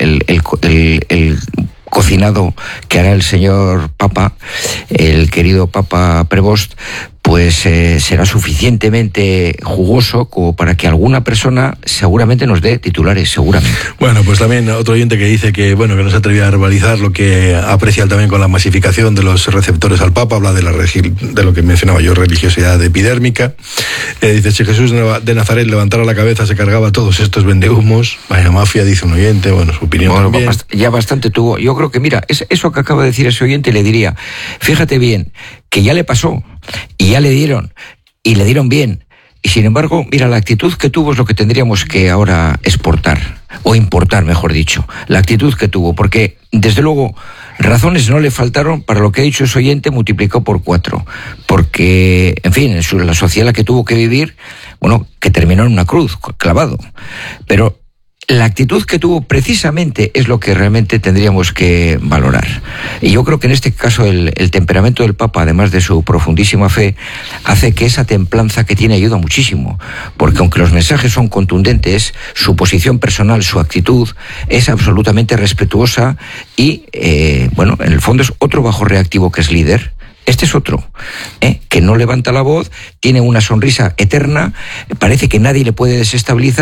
cocinado que hará el señor Papa, el querido Papa Prevost, pues será suficientemente jugoso como para que alguna persona seguramente nos dé titulares, seguramente. Bueno, pues también otro oyente que dice que no se atrevía a verbalizar lo que aprecia también con la masificación de los receptores al Papa, habla de lo que mencionaba yo, religiosidad epidérmica. Dice, si Jesús de Nazaret levantara la cabeza se cargaba a todos estos vendehumos. Vaya mafia, dice un oyente, su opinión también. Ya bastante tuvo. Yo creo que, mira, eso que acaba de decir ese oyente, le diría, fíjate bien, que ya le pasó, y ya le dieron, y le dieron bien, y sin embargo, mira, la actitud que tuvo es lo que tendríamos que ahora exportar, o importar, mejor dicho, la actitud que tuvo, porque, desde luego, razones no le faltaron para lo que ha dicho ese oyente, multiplicado por 4, porque, en fin, en la sociedad en la que tuvo que vivir, que terminó en una cruz, clavado, pero la actitud que tuvo precisamente es lo que realmente tendríamos que valorar. Y yo creo que en este caso el temperamento del Papa, además de su profundísima fe, hace que esa templanza que tiene ayuda muchísimo. Porque aunque los mensajes son contundentes, su posición personal, su actitud es absolutamente respetuosa y, en el fondo es otro bajo reactivo que es líder. Este es otro, que no levanta la voz, tiene una sonrisa eterna, parece que nadie le puede desestabilizar,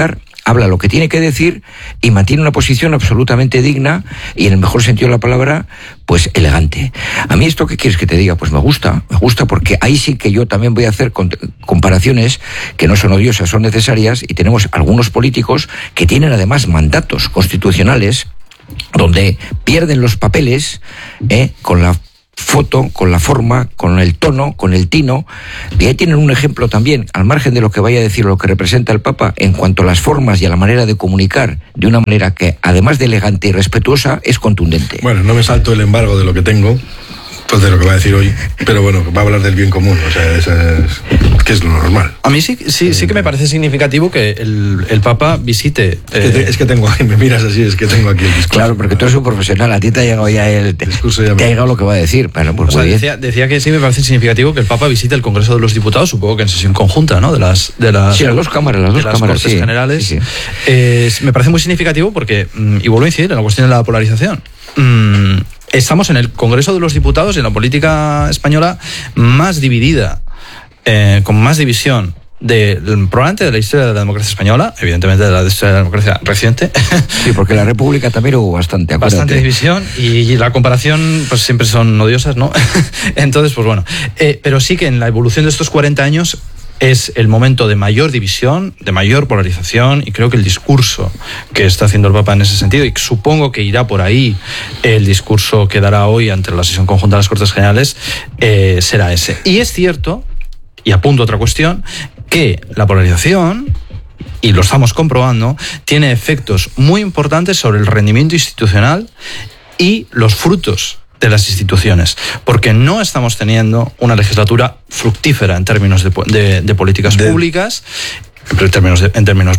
habla lo que tiene que decir y mantiene una posición absolutamente digna y, en el mejor sentido de la palabra, pues elegante. A mí esto, ¿qué quieres que te diga? Pues me gusta porque ahí sí que yo también voy a hacer comparaciones que no son odiosas, son necesarias, y tenemos algunos políticos que tienen además mandatos constitucionales donde pierden los papeles con la foto, con la forma, con el tono, con el tino, y ahí tienen un ejemplo también, al margen de lo que vaya a decir, lo que representa el Papa en cuanto a las formas y a la manera de comunicar, de una manera que, además de elegante y respetuosa, es contundente. Bueno, no me salto el embargo de lo que tengo, pues de lo que va a decir hoy, pero bueno, va a hablar del bien común, o sea, que es lo normal. A mí sí que me parece significativo que el Papa visite... Es que tengo, me miras así, es que tengo aquí el discurso. Claro, porque tú eres un profesional, a ti te ha llegado ya te ha llegado lo que va a decir. Bueno, pues decía que sí me parece significativo que el Papa visite el Congreso de los Diputados, supongo que en sesión conjunta, ¿no? De las dos cámaras, Cortes sí, Generales. Sí. Me parece muy significativo porque, y vuelvo a incidir en la cuestión de la polarización, estamos en el Congreso de los Diputados, en la política española más dividida, con más división probablemente de la historia de la democracia española, evidentemente de la historia de la democracia reciente. Sí, porque en la República también hubo bastante división, y la comparación pues siempre son odiosas, ¿no? Entonces, pues bueno, pero sí que en la evolución de estos 40 años es el momento de mayor división, de mayor polarización, y creo que el discurso que está haciendo el Papa en ese sentido, y supongo que irá por ahí el discurso que dará hoy ante la sesión conjunta de las Cortes Generales, será ese. Y es cierto, y apunto otra cuestión, que la polarización, y lo estamos comprobando, tiene efectos muy importantes sobre el rendimiento institucional y los frutos de las instituciones, porque no estamos teniendo una legislatura fructífera en términos de políticas públicas, en términos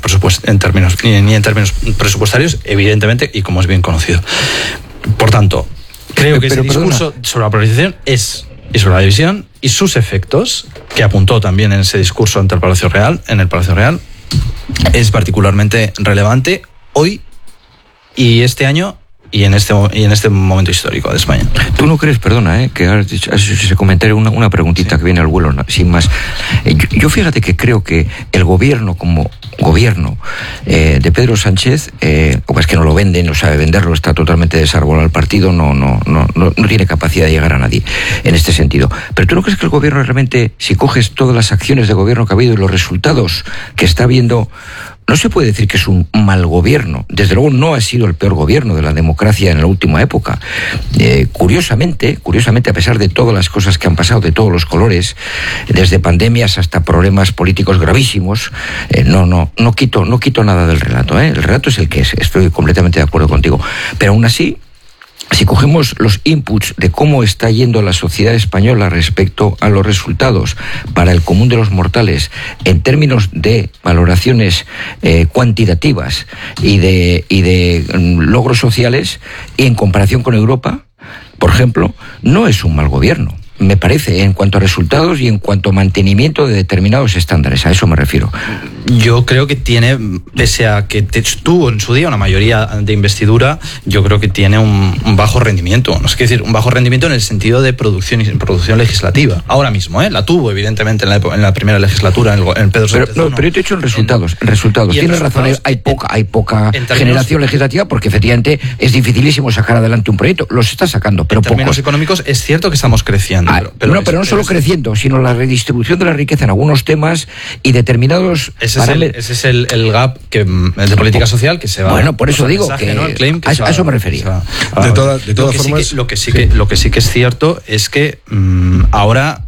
presupuestarios, evidentemente, y como es bien conocido. Por tanto, creo que ese discurso sobre la polarización y sobre la división y sus efectos, que apuntó también en ese discurso ante el Palacio Real, es particularmente relevante hoy y este año y en este momento histórico de España. ¿Tú no crees, perdona, que has hecho ese comentario, una preguntita que viene al vuelo, sin más? Yo fíjate que creo que el gobierno como gobierno de Pedro Sánchez, o es que no lo vende, no sabe venderlo, está totalmente desarbolado el partido, no tiene capacidad de llegar a nadie en este sentido. Pero ¿tú no crees que el gobierno realmente, si coges todas las acciones de gobierno que ha habido y los resultados que está viendo, no se puede decir que es un mal gobierno? Desde luego no ha sido el peor gobierno de la democracia en la última época. Curiosamente, a pesar de todas las cosas que han pasado, de todos los colores, desde pandemias hasta problemas políticos gravísimos, no quito nada del relato. El relato es el que es, estoy completamente de acuerdo contigo. Pero aún así, si cogemos los inputs de cómo está yendo la sociedad española respecto a los resultados para el común de los mortales en términos de valoraciones cuantitativas y de logros sociales, y en comparación con Europa, por ejemplo, no es un mal gobierno. Me parece, en cuanto a resultados y en cuanto a mantenimiento de determinados estándares, a eso me refiero. Yo creo que tiene, pese a que tuvo en su día una mayoría de investidura, yo creo que tiene un bajo rendimiento. No es decir, un bajo rendimiento en el sentido de producción legislativa. Ahora mismo, la tuvo evidentemente en la primera legislatura, en Pedro Sánchez. Pero yo te he dicho en resultados. Tienes razón, hay poca generación legislativa, porque efectivamente es dificilísimo sacar adelante un proyecto. Los está sacando, pero pocos. En términos económicos es cierto que estamos creciendo. Pero no solo creciendo, sino la redistribución de la riqueza en algunos temas y determinados... Ese es el gap de política social que se va... Bueno, por eso digo que, ¿no? A eso me refería. De todas formas... Lo que sí que es cierto es que ahora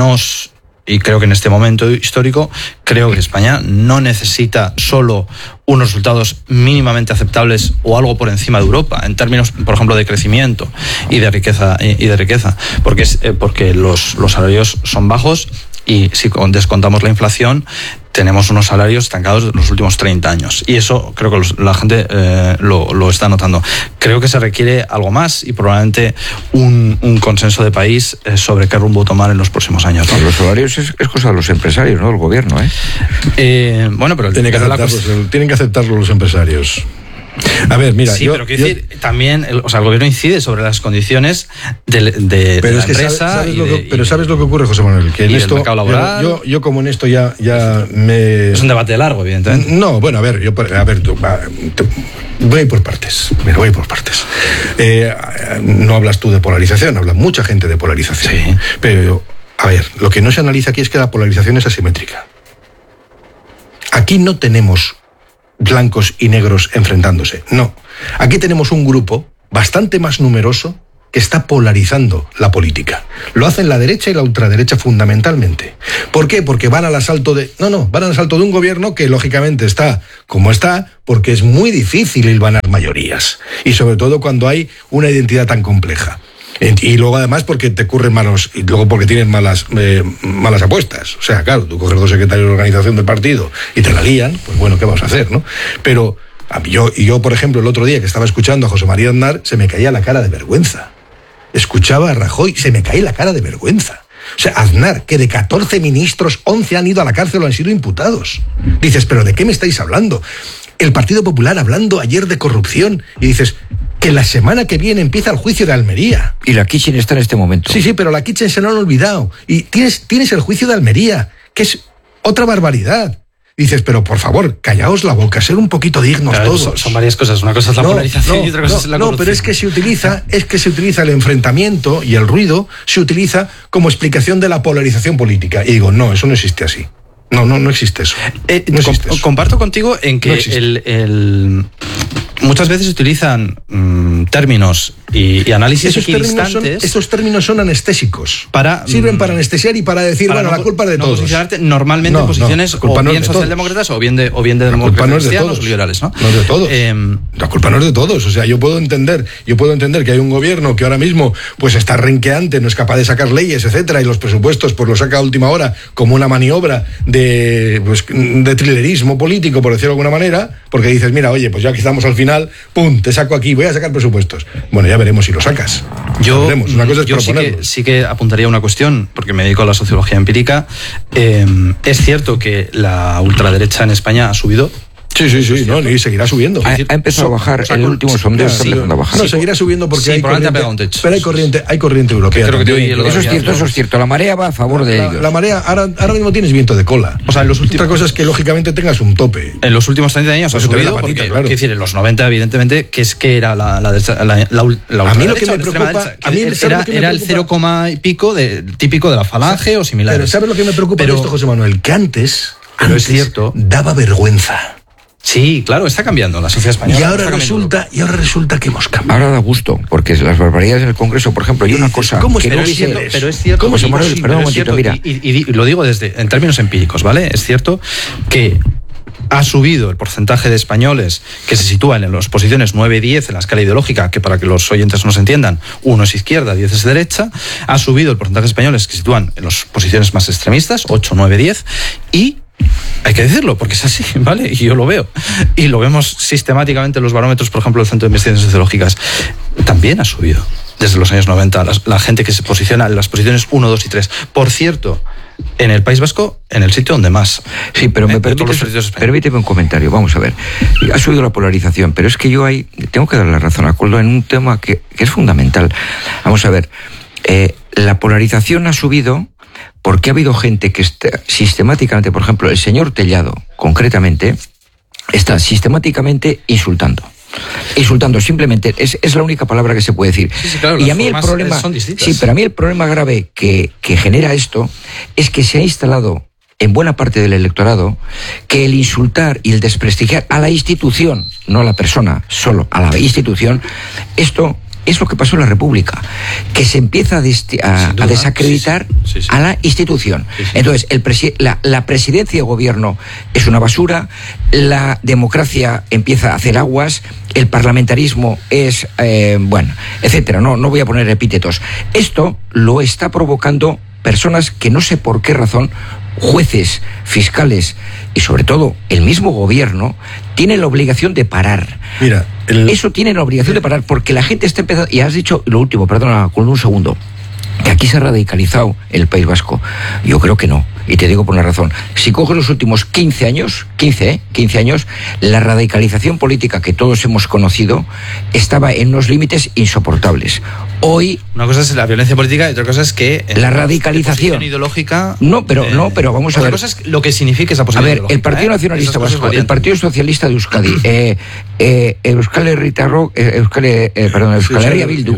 y creo que en este momento histórico, creo que España no necesita solo unos resultados mínimamente aceptables o algo por encima de Europa, en términos, por ejemplo, de crecimiento y de riqueza, porque los salarios son bajos, y si descontamos la inflación, tenemos unos salarios estancados de los últimos 30 años. Y eso creo que la gente lo está notando. Creo que se requiere algo más y probablemente un consenso de país sobre qué rumbo tomar en los próximos años, ¿no? Los salarios es cosa de los empresarios, ¿no? El gobierno, Bueno, pero tienen que aceptarlo los empresarios. A ver, mira, sí, pero quiero decir, también, el gobierno incide sobre las condiciones de la empresa. ¿Sabes lo que ocurre, José Manuel? Que en esto, mercado laboral, yo como en esto ya me... Es un debate largo, evidentemente. No, bueno, voy por partes. Mira, voy por partes. No hablas tú de polarización, habla mucha gente de polarización. Sí. Pero, a ver, lo que no se analiza aquí es que la polarización es asimétrica. Aquí no tenemos blancos y negros enfrentándose. No. Aquí tenemos un grupo bastante más numeroso que está polarizando la política. Lo hacen la derecha y la ultraderecha fundamentalmente. ¿Por qué? Porque van al asalto de un gobierno que lógicamente está como está, porque es muy difícil hilvanar mayorías. Y sobre todo cuando hay una identidad tan compleja. Y luego además porque te ocurren y luego porque tienes malas apuestas. O sea, claro, tú coges 2 secretarios de organización del partido y te la lían, pues bueno, ¿qué vas a hacer, no? Pero yo, por ejemplo, el otro día que estaba escuchando a José María Aznar, se me caía la cara de vergüenza. Escuchaba a Rajoy, se me caía la cara de vergüenza. O sea, Aznar, que de 14 ministros, 11 han ido a la cárcel o han sido imputados. Dices, ¿pero de qué me estáis hablando? El Partido Popular hablando ayer de corrupción y dices que la semana que viene empieza el juicio de Almería. Y la Kitchen está en este momento. Sí, pero la Kitchen se lo han olvidado. Y tienes el juicio de Almería, que es otra barbaridad. Dices, pero por favor, callaos la boca, ser un poquito dignos todos. Son varias cosas. Una cosa es la polarización y otra cosa es la corrupción. No, pero es que se utiliza el enfrentamiento y el ruido, se utiliza como explicación de la polarización política. Y digo, no, eso no existe así. No existe eso. No existe eso. Comparto contigo en que muchas veces se utilizan términos y análisis equidistantes. Estos términos son anestésicos. Sirven para anestesiar y para decir, la culpa es de todos. Posicionarte normalmente en posiciones o bien socialdemócratas o bien de demócratas cristianos o liberales, ¿no? No es de todos. La culpa no es de todos. O sea, yo puedo entender que hay un gobierno que ahora mismo pues está renqueante, no es capaz de sacar leyes, etcétera, y los presupuestos pues los saca a última hora como una maniobra de trilerismo político, por decirlo de alguna manera, porque dices, mira, oye, pues ya que estamos al final, pum, te saco aquí, voy a sacar presupuestos. Bueno, ya veremos si lo sacas. Una cosa es proponerlo. Sí que apuntaría una cuestión, porque me dedico a la sociología empírica. Es cierto que la ultraderecha en España ha subido. Sí, y seguirá subiendo. Ha empezado a bajar, el último sondeo está empezando a bajar. No, seguirá subiendo porque hay corriente europea. Eso es cierto. La marea va a favor de ellos. La marea, ahora mismo tienes viento de cola. O sea, otra cosa es que lógicamente tengas un tope. En los últimos 30 años ha subido, porque, claro. Decir, en los 90, evidentemente, que era la a mí lo que me preocupa... Era el 0, y pico típico de la Falange o similar. Pero ¿sabes lo que me preocupa de esto, José Manuel? Que antes es cierto, daba vergüenza. Sí, claro, está cambiando la sociedad española. Y ahora resulta que hemos cambiado. Ahora da gusto, porque las barbaridades en el Congreso, por ejemplo, hay una cosa que no dice... Pero es cierto, José Manuel, perdón un momentito, mira. Y lo digo en términos empíricos, ¿vale? Es cierto que ha subido el porcentaje de españoles que se sitúan en las posiciones 9 y 10 en la escala ideológica, que para que los oyentes nos entiendan, 1 es izquierda, 10 es derecha. Ha subido el porcentaje de españoles que se sitúan en las posiciones más extremistas, 8, 9, 10, y hay que decirlo, porque es así, ¿vale? Y yo lo veo. Y lo vemos sistemáticamente en los barómetros, por ejemplo, del Centro de Investigaciones Sociológicas. También ha subido desde los años 90 la gente que se posiciona en las posiciones 1, 2 y 3. Por cierto, en el País Vasco, en el sitio donde más. Sí, pero permíteme un comentario. Vamos a ver. Ha subido la polarización, pero es que yo tengo que darle la razón a Coldo en un tema que es fundamental. Vamos a ver. La polarización ha subido porque ha habido gente que está sistemáticamente, por ejemplo, el señor Tellado, concretamente, está sistemáticamente insultando. Simplemente, es la única palabra que se puede decir. Sí, claro, y a mí el problema, pero a mí el problema grave que genera esto es que se ha instalado en buena parte del electorado que el insultar y el desprestigiar a la institución, no a la persona, solo a la institución, esto es lo que pasó en la República, que se empieza a desacreditar a la institución. Entonces, la presidencia de gobierno es una basura, la democracia empieza a hacer aguas, el parlamentarismo es, etcétera. No voy a poner epítetos. Esto lo está provocando personas que no sé por qué razón, jueces, fiscales y sobre todo el mismo gobierno, tienen la obligación de parar. Mira, eso tiene la obligación de parar porque la gente está empezando, y has dicho lo último, perdona, con un segundo, que aquí se ha radicalizado el País Vasco. Yo creo que no. Y te digo por una razón. Si coges los últimos 15 años, 15 años, la radicalización política que todos hemos conocido estaba en unos límites insoportables. Hoy... Una cosa es la violencia política y otra cosa es que... La radicalización ideológica... No, pero vamos a ver... Otra cosa es lo que significa esa posición ideológica. El Partido Nacionalista Vasco, el Partido Socialista de Euskadi, Euskal Herria Bildu,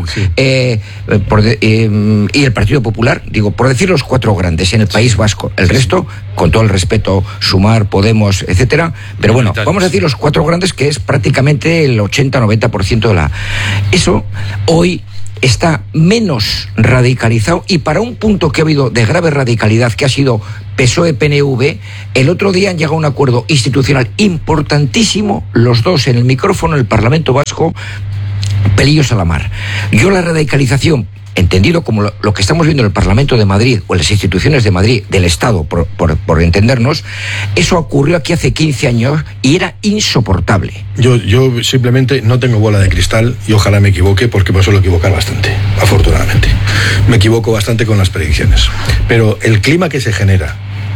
y el Partido Popular, digo, por decir los 4 grandes en el País Vasco, el resto, con todo el respeto, Sumar, Podemos, etcétera, pero bueno, vamos a decir los 4 grandes, que es prácticamente el 80-90% de la... Eso, hoy está menos radicalizado, y para un punto que ha habido de grave radicalidad, que ha sido PSOE-PNV, el otro día han llegado a un acuerdo institucional importantísimo, los dos en el micrófono del Parlamento Vasco, pelillos a la mar. Yo la radicalización, entendido como lo que estamos viendo en el Parlamento de Madrid o en las instituciones de Madrid, del Estado, por entendernos, eso ocurrió aquí hace 15 años y era insoportable. Yo simplemente no tengo bola de cristal y ojalá me equivoque, porque me suelo equivocar bastante, afortunadamente. Me equivoco bastante con las predicciones. Pero el clima que se genera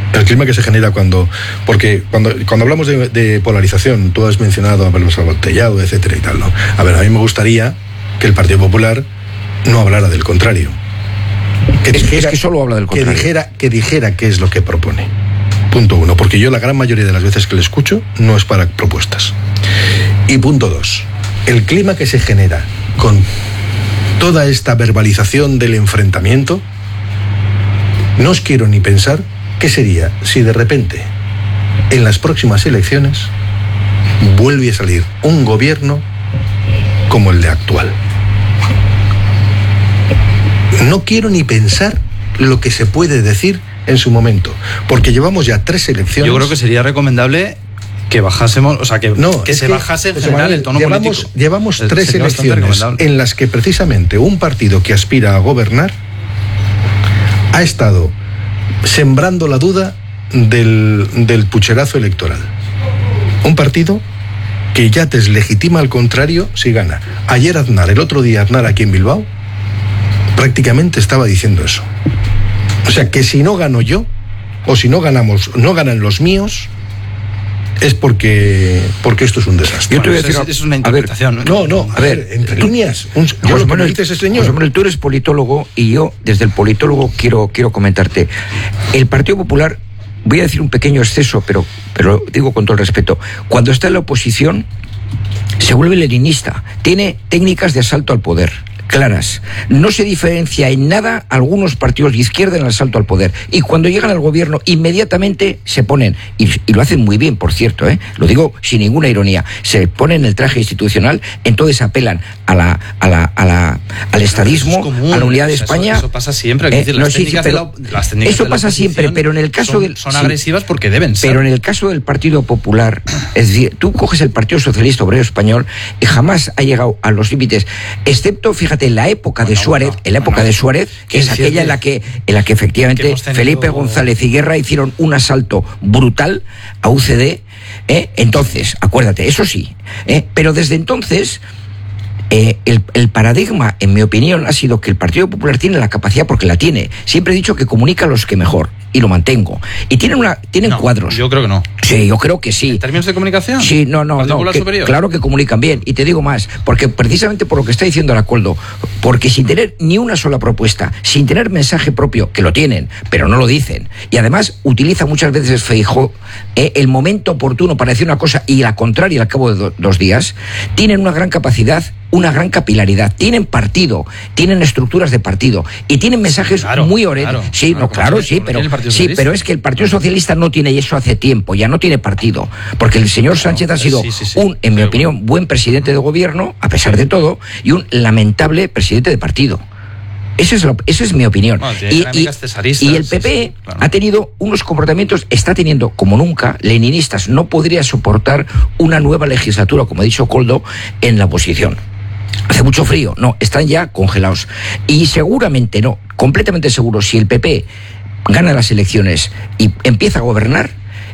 porque cuando hablamos de polarización, tú has mencionado a Pablo Sabotellado, etcétera y tal, ¿no? A ver, a mí me gustaría que el Partido Popular no hablara del contrario. Es que solo habla del contrario. Que dijera qué es lo que propone. Punto 1, porque yo la gran mayoría de las veces que le escucho no es para propuestas. Y punto 2, el clima que se genera con toda esta verbalización del enfrentamiento, no os quiero ni pensar qué sería si de repente en las próximas elecciones vuelve a salir un gobierno como el de actual. No quiero ni pensar lo que se puede decir en su momento, porque llevamos ya 3 elecciones. Yo creo que sería recomendable que bajásemos, o sea, que se bajase en general el tono político. Llevamos 3 elecciones en las que precisamente un partido que aspira a gobernar ha estado sembrando la duda del pucherazo electoral. Un partido que ya deslegitima al contrario si gana. Ayer Aznar, el otro día Aznar aquí en Bilbao, prácticamente estaba diciendo eso. O sea, que si no gano yo, o si no ganan los míos, es porque esto es un desastre. Yo te voy a decir, es una interpretación. A ver, entre líneas. José Manuel, tú eres politólogo, y yo, desde el politólogo, quiero comentarte. El Partido Popular, voy a decir un pequeño exceso, pero digo con todo el respeto, cuando está en la oposición, se vuelve leninista. Tiene técnicas de asalto al poder claras. No se diferencia en nada algunos partidos de izquierda en el asalto al poder. Y cuando llegan al gobierno, inmediatamente se ponen, y lo hacen muy bien, por cierto, lo digo sin ninguna ironía, se ponen el traje institucional, entonces apelan al estadismo, a la unidad de España. Eso pasa siempre. Hay que decir, las técnicas eso pasa siempre, pero en el caso son agresivas porque deben ser. Pero en el caso del Partido Popular, es decir, tú coges el Partido Socialista Obrero Español y jamás ha llegado a los límites, excepto, fíjate, en la época de Suárez, que es aquella en la que efectivamente Felipe González y Guerra hicieron un asalto brutal a UCD, entonces, acuérdate, eso sí, pero desde entonces el paradigma, en mi opinión, ha sido que el Partido Popular tiene la capacidad, porque la tiene. Siempre he dicho que comunica a los que mejor, y lo mantengo. Y tienen cuadros. Yo creo que no. Sí, yo creo que sí. ¿En términos de comunicación? Sí, no. Claro que comunican bien. Y te digo más, porque precisamente por lo que está diciendo Aracoldo, porque sin tener ni una sola propuesta, sin tener mensaje propio, que lo tienen, pero no lo dicen, y además utiliza muchas veces Feijóo el momento oportuno para decir una cosa y la contraria al cabo de 2 días, tienen una gran capacidad, una gran capilaridad, tienen partido, tienen estructuras de partido y tienen mensajes muy oredos. Pero es que el Partido Socialista no tiene eso hace tiempo, ya no tiene partido, porque el señor Sánchez ha sido en mi opinión, buen presidente de gobierno, a pesar de todo, y un lamentable presidente de partido. Esa es mi opinión. Bueno, y el PP ha tenido unos comportamientos, está teniendo como nunca, leninistas. No podría soportar una nueva legislatura, como ha dicho Coldo, en la oposición. Hace mucho frío, no, están ya congelados. Y seguramente completamente seguro, si el PP gana las elecciones y empieza a gobernar,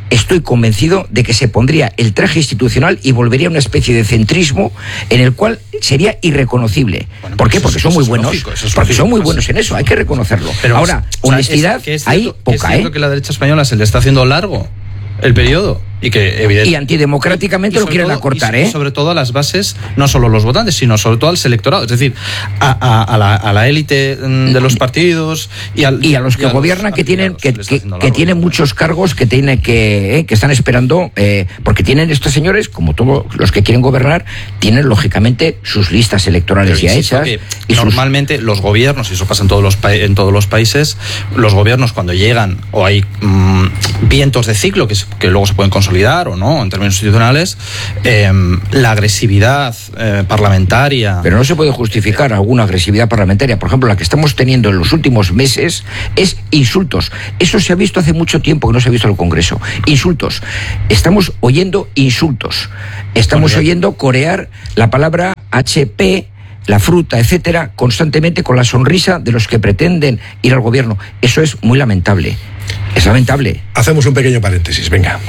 estoy convencido de que se pondría el traje institucional y volvería a una especie de centrismo en el cual sería irreconocible. Bueno, ¿por qué? Pues Porque son muy buenos. Porque son muy buenos en eso, hay que reconocerlo. Pero, ahora, honestidad hay poca, es cierto que la derecha española se le está haciendo largo el periodo y que evidentemente y antidemocráticamente lo quieren acortar, y sobre todo a las bases, no solo los votantes, sino sobre todo al electorado, es decir, a la élite de los partidos y a los que gobiernan, que tienen tienen muchos cargos que están esperando, porque tienen estos señores, como todos los que quieren gobernar, tienen lógicamente sus listas electorales ya hechas. Y normalmente los gobiernos, y eso pasa en todos los países, los gobiernos cuando llegan o hay vientos de ciclo que luego se pueden consolidar o no en términos institucionales, la agresividad parlamentaria. Pero no se puede justificar alguna agresividad parlamentaria. Por ejemplo, la que estamos teniendo en los últimos meses es insultos. Eso se ha visto hace mucho tiempo que no se ha visto en el Congreso. Insultos. Estamos oyendo insultos. Estamos oyendo corear la palabra HP, la fruta, etcétera, constantemente con la sonrisa de los que pretenden ir al gobierno. Eso es muy lamentable. Es lamentable. Hacemos un pequeño paréntesis, venga.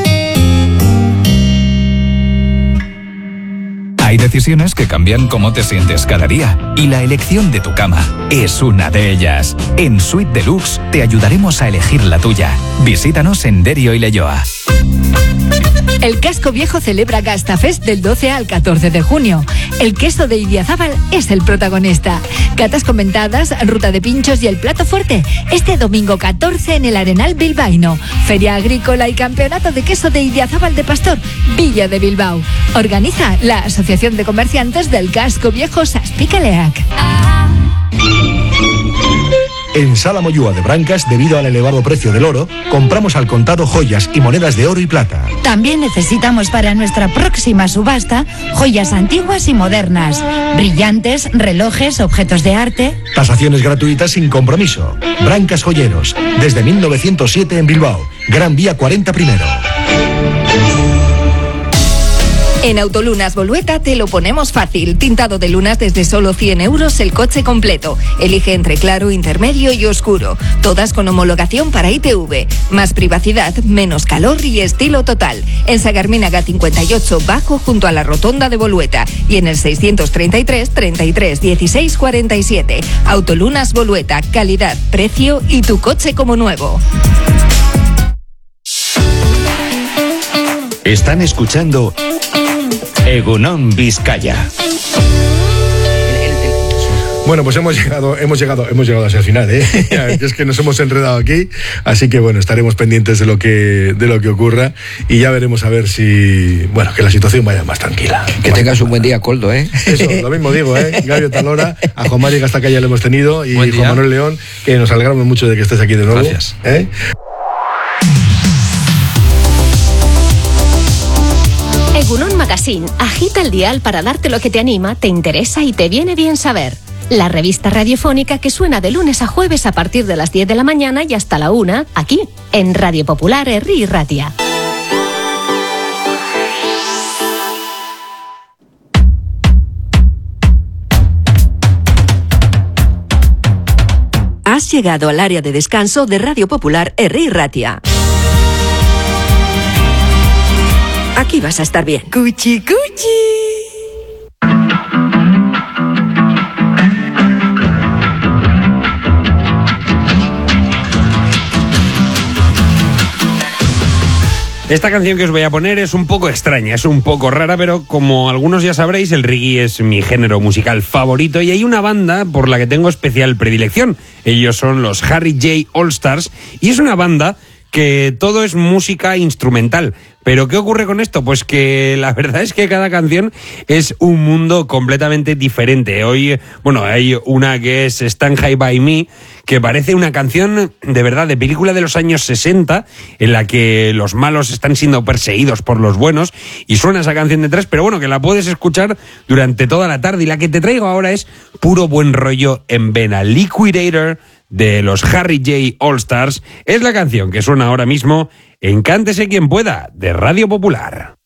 Hay decisiones que cambian cómo te sientes cada día y la elección de tu cama es una de ellas. En Suite Deluxe te ayudaremos a elegir la tuya. Visítanos en Derio y Leioa. El Casco Viejo celebra Gastafest del 12 al 14 de junio. El queso de Idiazábal es el protagonista. Catas comentadas, ruta de pinchos y el plato fuerte. Este domingo 14 en el Arenal Bilbaíno. Feria agrícola y campeonato de queso de Idiazábal de Pastor, Villa de Bilbao. Organiza la Asociación de Comerciantes del Casco Viejo Saspicaleac. En Sala Moyúa de Brancas, debido al elevado precio del oro, compramos al contado joyas y monedas de oro y plata. También necesitamos para nuestra próxima subasta joyas antiguas y modernas, brillantes, relojes, objetos de arte. Tasaciones gratuitas sin compromiso. Brancas Joyeros, desde 1907 en Bilbao, Gran Vía 40 primero. En Autolunas Bolueta te lo ponemos fácil. Tintado de lunas desde solo 100 euros el coche completo. Elige entre claro, intermedio y oscuro. Todas con homologación para ITV. Más privacidad, menos calor y estilo total. En Sagarminaga 58 Bajo junto a la rotonda de Bolueta. Y en el 633 33 16 47. Autolunas Bolueta. Calidad, precio y tu coche como nuevo. Están escuchando Egunon Vizcaya. Bueno, pues hemos llegado hacia el final, es que nos hemos enredado aquí, así que bueno, estaremos pendientes de lo que ocurra y ya veremos a ver si, bueno, que la situación vaya más tranquila. Que tengas un buen día, Coldo, Eso, lo mismo digo, Gabio Talora, a Juan Mari Gastacaya le hemos tenido y Juan Manuel León, que nos alegramos mucho de que estés aquí de nuevo. Gracias. Egunon Magazine agita el dial para darte lo que te anima, te interesa y te viene bien saber. La revista radiofónica que suena de lunes a jueves a partir de las 10 de la mañana y hasta la 1, aquí, en Radio Popular Herri y Ratia. Has llegado al área de descanso de Radio Popular Herri y Ratia. Aquí vas a estar bien. ¡Cuchi, cuchi! Esta canción que os voy a poner es un poco extraña, es un poco rara, pero como algunos ya sabréis, el reggae es mi género musical favorito y hay una banda por la que tengo especial predilección. Ellos son los Harry J. All Stars y es una banda que todo es música instrumental. ¿Pero qué ocurre con esto? Pues que la verdad es que cada canción es un mundo completamente diferente. Hoy, bueno, hay una que es Stand High By Me, que parece una canción de verdad de película de los años 60, en la que los malos están siendo perseguidos por los buenos, y suena esa canción detrás, pero bueno, que la puedes escuchar durante toda la tarde. Y la que te traigo ahora es puro buen rollo en vena. Liquidator, de los Harry J. All Stars, es la canción que suena ahora mismo en Cántese quien pueda, de Radio Popular.